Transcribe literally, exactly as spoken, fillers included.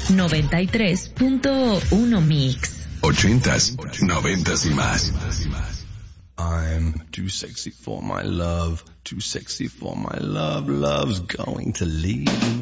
noventa y tres punto uno Mix. Ochentas, noventas y más. I'm too sexy for my love, too sexy for my love, love's going to leave me.